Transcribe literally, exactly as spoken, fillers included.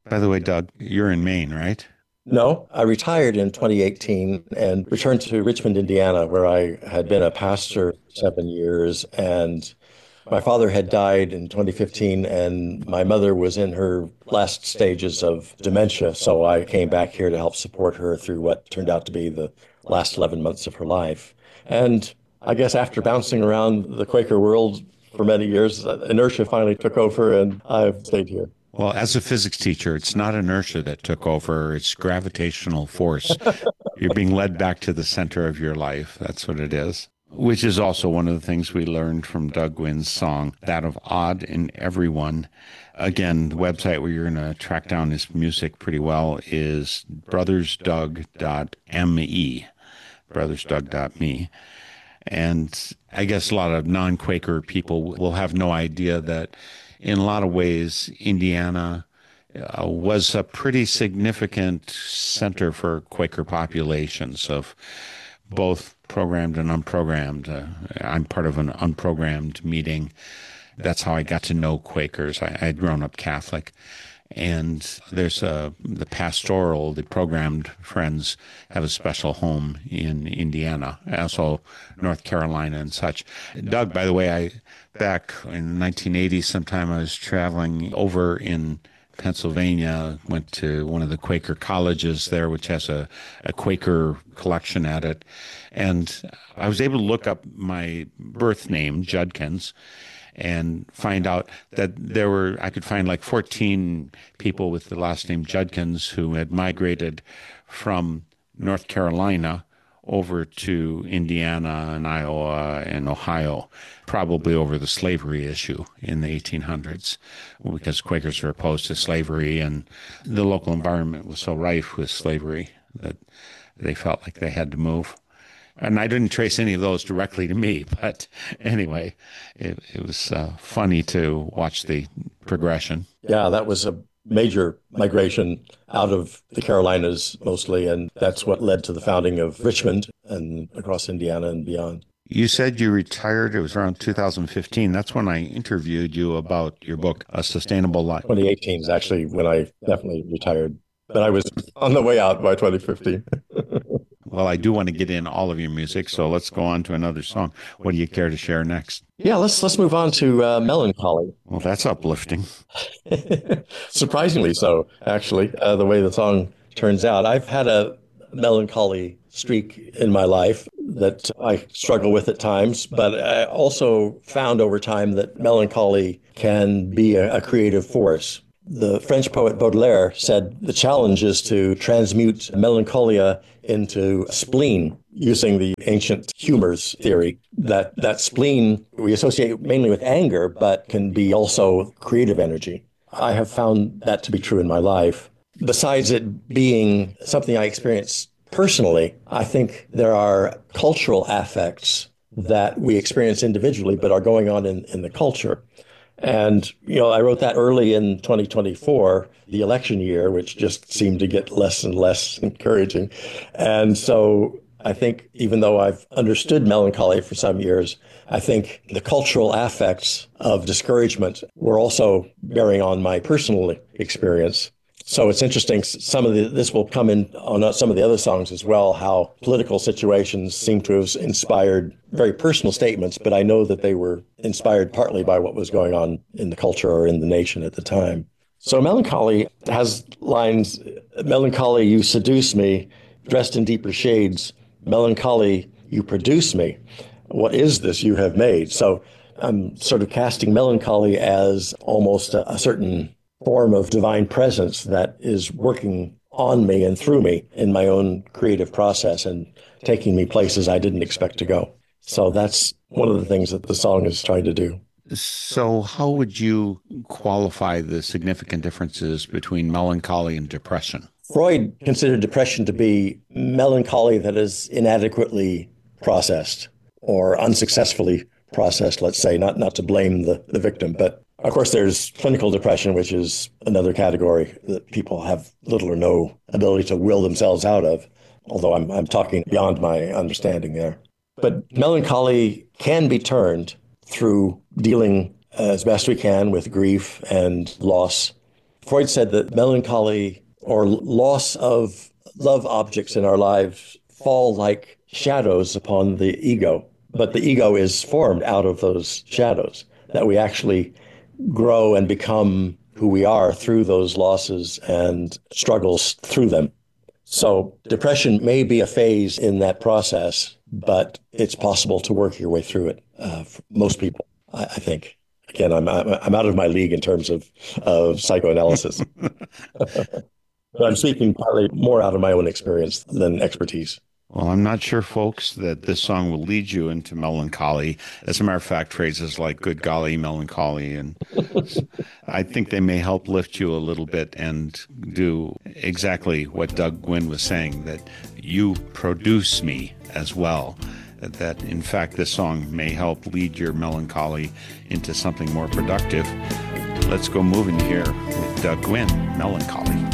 By the way, Doug, you're in Maine, right? No, I retired in twenty eighteen and returned to Richmond, Indiana, where I had been a pastor for seven years. And my father had died in twenty fifteen, and my mother was in her last stages of dementia. So I came back here to help support her through what turned out to be the last eleven months of her life. And I guess after bouncing around the Quaker world for many years, inertia finally took over, and I've stayed here. Well, as a physics teacher, it's not inertia that took over, it's gravitational force. You're being led back to the center of your life. That's what it is. Which is also one of the things we learned from Doug Wynn's song, that of Odd in Everyone. Again, the website where you're going to track down his music pretty well is brothers doug dot me, brothers doug dot me. And I guess a lot of non-Quaker people will have no idea that in a lot of ways, Indiana uh, was a pretty significant center for Quaker populations of both programmed and unprogrammed. Uh, I'm part of an unprogrammed meeting. That's how I got to know Quakers. I, I had grown up Catholic. And there's a, the pastoral, the programmed friends have a special home in Indiana, also North Carolina and such. Doug, by the way, I back in nineteen eighty, sometime I was traveling over in Pennsylvania, went to one of the Quaker colleges there, which has a, a Quaker collection at it. And I was able to look up my birth name, Judkins, and find out that there were, I could find like fourteen people with the last name Judkins who had migrated from North Carolina over to Indiana and Iowa and Ohio, probably over the slavery issue in the eighteen hundreds, because Quakers were opposed to slavery and the local environment was so rife with slavery that they felt like they had to move. And I didn't trace any of those directly to me, but anyway, it, it was uh, funny to watch the progression. Yeah, that was a major migration out of the Carolinas mostly, and that's what led to the founding of Richmond and across Indiana and beyond. You said you retired, it was around two thousand fifteen. That's when I interviewed you about your book, A Sustainable Life. twenty eighteen is actually when I definitely retired, but I was on the way out by twenty fifteen. Well, I do want to get in all of your music, so let's go on to another song. What do you care to share next? Yeah, let's let's move on to uh, Melancholy. Well, that's uplifting. Surprisingly so, actually, uh, the way the song turns out. I've had a melancholy streak in my life that I struggle with at times, but I also found over time that melancholy can be a, a creative force. The French poet Baudelaire said the challenge is to transmute melancholia into spleen using the ancient humors theory. That that spleen we associate mainly with anger, but can be also creative energy. I have found that to be true in my life. Besides it being something I experience personally, I think there are cultural affects that we experience individually, but are going on in, in the culture. And, you know, I wrote that early in twenty twenty-four, the election year, which just seemed to get less and less encouraging. And so I think even though I've understood melancholy for some years, I think the cultural affects of discouragement were also bearing on my personal experience. So it's interesting. Some of the, this will come in on some of the other songs as well, how political situations seem to have inspired very personal statements, but I know that they were inspired partly by what was going on in the culture or in the nation at the time. So Melancholy has lines, melancholy, you seduce me, dressed in deeper shades. Melancholy, you produce me. What is this you have made? So I'm sort of casting melancholy as almost a, a certain form of divine presence that is working on me and through me in my own creative process and taking me places I didn't expect to go. So that's one of the things that the song is trying to do. So how would you qualify the significant differences between melancholy and depression? Freud considered depression to be melancholy that is inadequately processed or unsuccessfully processed, let's say, not, not to blame the, the victim, but of course, there's clinical depression, which is another category that people have little or no ability to will themselves out of, although I'm, I'm talking beyond my understanding there. But melancholy can be turned through dealing as best we can with grief and loss. Freud said that melancholy or loss of love objects in our lives fall like shadows upon the ego, but the ego is formed out of those shadows, that we actually grow and become who we are through those losses and struggles through them. So depression may be a phase in that process, but it's possible to work your way through it uh, for most people, I, I think. Again, I'm I'm out of my league in terms of, of psychoanalysis. But I'm speaking partly more out of my own experience than expertise. Well, I'm not sure, folks, that this song will lead you into melancholy. As a matter of fact, phrases like good golly, melancholy, and I think they may help lift you a little bit and do exactly what Doug Gwynn was saying, that you produce me as well. That, in fact, this song may help lead your melancholy into something more productive. Let's go moving here with Doug Gwynn, Melancholy.